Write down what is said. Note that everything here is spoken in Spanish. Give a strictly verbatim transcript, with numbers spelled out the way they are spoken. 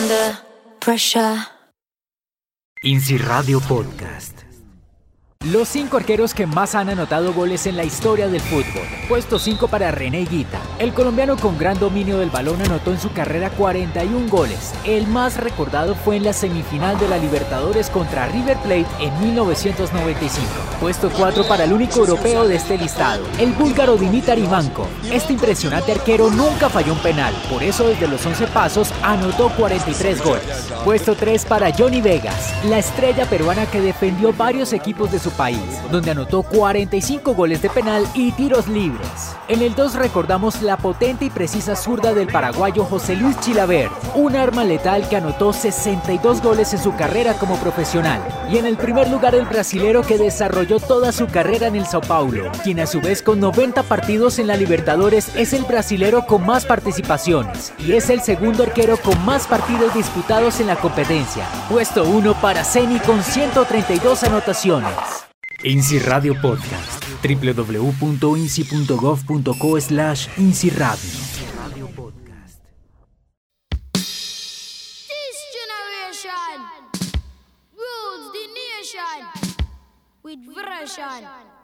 under pressure. INSI Radio Podcast. Los cinco arqueros que más han anotado goles en la historia del fútbol. Puesto cinco para René Higuita. El colombiano con gran dominio del balón anotó en su carrera cuarenta y un goles. El más recordado fue en la semifinal de la Libertadores contra River Plate en mil novecientos noventa y cinco. Puesto cuatro para el único europeo de este listado, el búlgaro Dimitar Ivankov. Este impresionante arquero nunca falló un penal, por eso desde los once pasos anotó cuarenta y tres goles. Puesto tres para Johnny Vegas, la estrella peruana que defendió varios equipos de su país, donde anotó cuarenta y cinco goles de penal y tiros libres. En el dos recordamos la potente y precisa zurda del paraguayo José Luis Chilavert, un arma letal que anotó sesenta y dos goles en su carrera como profesional. Y en el primer lugar el brasilero que desarrolló toda su carrera en el Sao Paulo, quien a su vez con noventa partidos en la Libertadores es el brasilero con más participaciones y es el segundo arquero con más partidos disputados en la competencia. Puesto uno para Ceni con ciento treinta y dos anotaciones. INSI Radio Podcast. w w w punto insi punto gov punto co slash INSI Radio. This generation rules the nation with version.